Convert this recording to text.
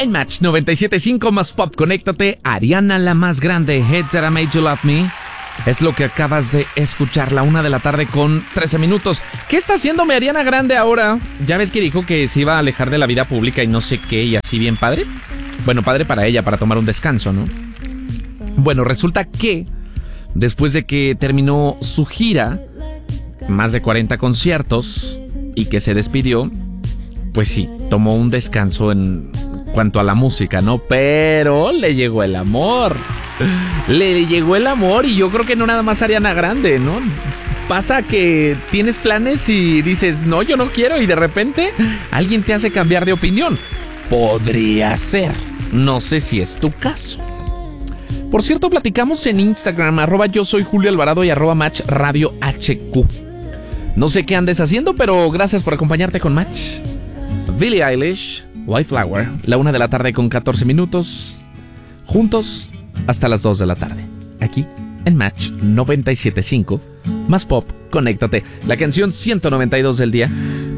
En Match 97.5 más pop, conéctate. Ariana, la más grande, Heads That I Made You Love Me. Es lo que acabas de escuchar, 1:00 con 13 minutos. ¿Qué está haciendo mi Ariana Grande ahora? Ya ves que dijo que se iba a alejar de la vida pública y no sé qué, y así bien padre. Bueno, padre para ella, para tomar un descanso, ¿no? Bueno, resulta que después de que terminó su gira, más de 40 conciertos, y que se despidió, pues sí, tomó un descanso en cuanto a la música, ¿no? Pero le llegó el amor. Le llegó el amor, y yo creo que no nada más Ariana Grande, ¿no? Pasa que tienes planes y dices, no, yo no quiero, y de repente alguien te hace cambiar de opinión. Podría ser. No sé si es tu caso. Por cierto, platicamos en Instagram, @yo soy Julio Alvarado y @Match Radio HQ. No sé qué andes haciendo, pero gracias por acompañarte con Match. Billie Eilish, White Flower, 1:00 con 14 minutos. Juntos hasta las 2 de la tarde. Aquí en Match 97.5. Más pop, conéctate. La canción 192 del día.